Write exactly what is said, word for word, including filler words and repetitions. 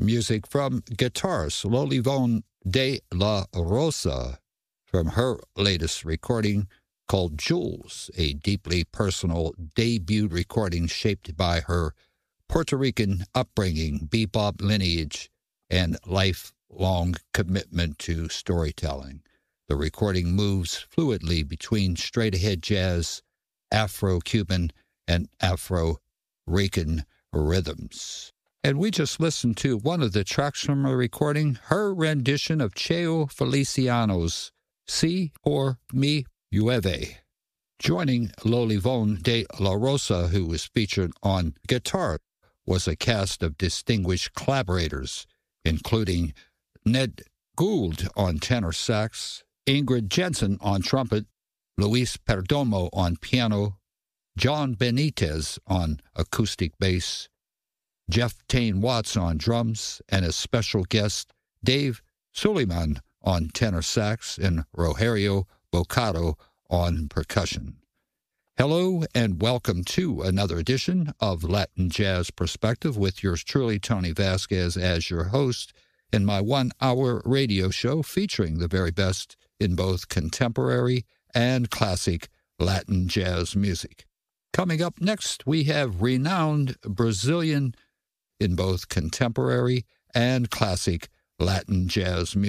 music from guitarist Lolivon de la Rosa from her latest recording called Jules, a deeply personal debut recording shaped by her Puerto Rican upbringing, bebop lineage, and lifelong commitment to storytelling. The recording moves fluidly between straight-ahead jazz, Afro-Cuban, and Afro-Rican rhythms. And we just listened to one of the tracks from her recording, her rendition of Cheo Feliciano's Si por mi llueve. Joining Lolivon de la Rosa, who was featured on guitar, was a cast of distinguished collaborators, including Ned Gould on tenor sax, Ingrid Jensen on trumpet, Luis Perdomo on piano, John Benitez on acoustic bass, Jeff Tane Watts on drums, and a special guest, Dave Suleiman on tenor sax, and Rogerio Bocado on percussion. Hello and welcome to another edition of Latin Jazz Perspective with yours truly, Tony Vasquez, as your host in my one-hour radio show featuring the very best in both contemporary and classic Latin jazz music. Coming up next, we have renowned Brazilian in both contemporary and classic Latin jazz music.